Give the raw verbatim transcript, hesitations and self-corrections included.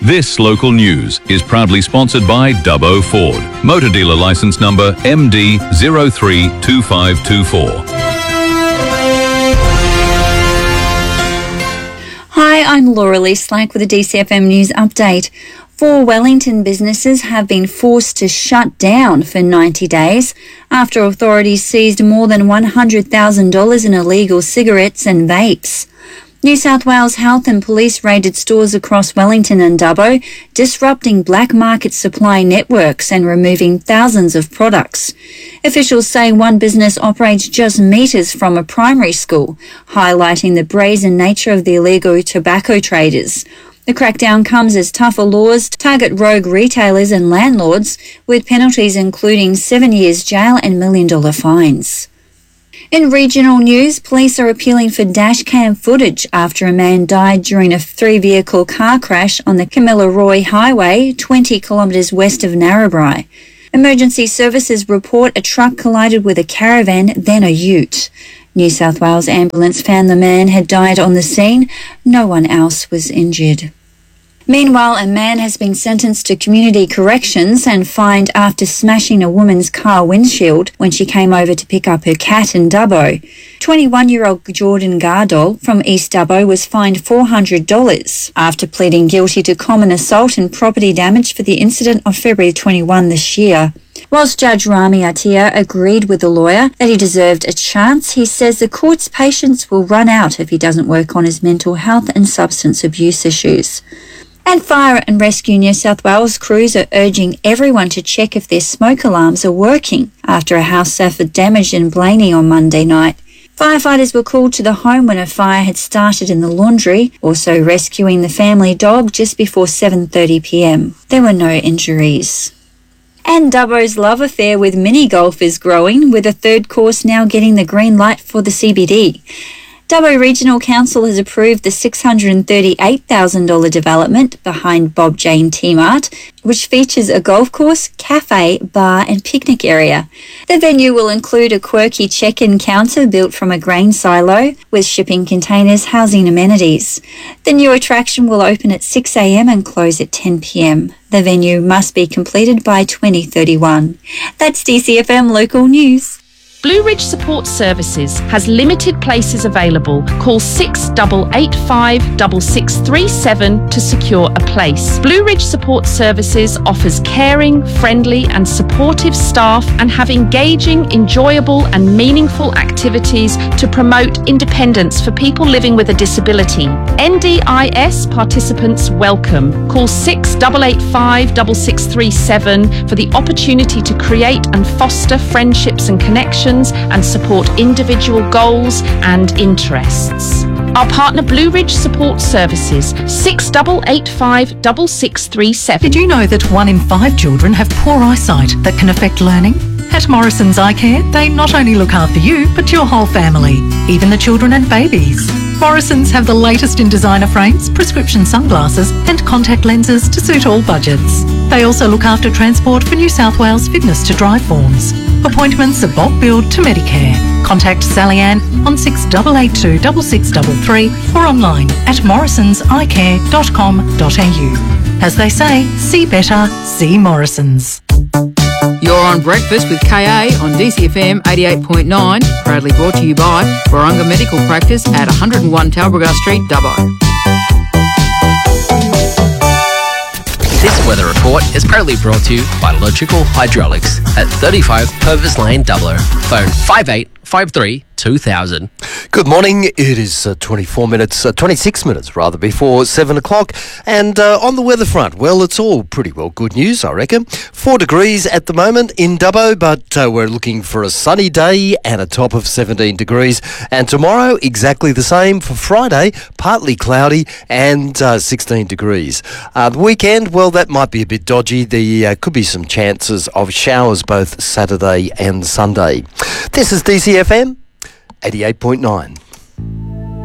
This local news is proudly sponsored by Dubbo Ford. Motor dealer licence number M D zero three two five two four. Hi, I'm Laura Lee Slack with a D C F M News update. Four Wellington businesses have been forced to shut down for ninety days after authorities seized more than one hundred thousand dollars in illegal cigarettes and vapes. New South Wales Health and Police raided stores across Wellington and Dubbo, disrupting black market supply networks and removing thousands of products. Officials say one business operates just metres from a primary school, highlighting the brazen nature of the illegal tobacco traders. The crackdown comes as tougher laws target rogue retailers and landlords, with penalties including seven years jail and million dollar fines. In regional news, police are appealing for dashcam footage after a man died during a three-vehicle car crash on the Camilla Roy Highway, twenty kilometres west of Narrabri. Emergency services report a truck collided with a caravan, then a ute. New South Wales Ambulance found the man had died on the scene. No one else was injured. Meanwhile, a man has been sentenced to community corrections and fined after smashing a woman's car windshield when she came over to pick up her cat in Dubbo. twenty-one-year-old Jordan Gardol from East Dubbo was fined four hundred dollars after pleading guilty to common assault and property damage for the incident on February twenty-first this year. Whilst Judge Rami Atia agreed with the lawyer that he deserved a chance, he says the court's patience will run out if he doesn't work on his mental health and substance abuse issues. And Fire and Rescue New South Wales crews are urging everyone to check if their smoke alarms are working after a house suffered damage in Blaney on Monday night. Firefighters were called to the home when a fire had started in the laundry, also rescuing the family dog just before seven thirty p m. There were no injuries. And Dubbo's love affair with mini golf is growing, with a third course now getting the green light for the C B D. Dubbo Regional Council has approved the six hundred thirty-eight thousand dollars development behind Bob Jane T-Mart, which features a golf course, cafe, bar and picnic area. The venue will include a quirky check-in counter built from a grain silo with shipping containers housing amenities. The new attraction will open at six a m and close at ten p m. The venue must be completed by twenty thirty-one. That's D C F M Local News. Blue Ridge Support Services has limited places available. Call six eight eight five, six six three seven to secure a place. Blue Ridge Support Services offers caring, friendly and supportive staff and have engaging, enjoyable and meaningful activities to promote independence for people living with a disability. N D I S participants welcome. Call six eight eight five, six six three seven for the opportunity to create and foster friendships and connections and support individual goals and interests. Our partner Blue Ridge Support Services, six eight eight five, six six three seven. Did you know that one in five children have poor eyesight that can affect learning? At Morrison's Eye Care, they not only look after you, but your whole family, even the children and babies. Morrison's have the latest in designer frames, prescription sunglasses and contact lenses to suit all budgets. They also look after transport for New South Wales fitness to drive forms. Appointments are bulk billed to Medicare. Contact Sally Ann on six eight eight two, six six three three or online at morrisons eye care dot com dot a u. As they say, see better, see Morrison's. You're on Breakfast with K A on D C F M eighty-eight point nine, proudly brought to you by Warunga Medical Practice at one oh one Talbragar Street, Dubbo. This weather report is proudly brought to you by Logical Hydraulics at thirty-five Purvis Lane, Dubbo. Phone five eight five three two thousand. Good morning. It is uh, twenty-four minutes, uh, twenty-six minutes rather, before seven o'clock. And uh, on the weather front, well, it's all pretty well good news, I reckon. Four degrees at the moment in Dubbo, but uh, we're looking for a sunny day and a top of seventeen degrees. And tomorrow, exactly the same for Friday, partly cloudy and uh, sixteen degrees. Uh, the weekend, well, that might be a bit dodgy. There uh, could be some chances of showers both Saturday and Sunday. This is D C F M eighty-eight point nine.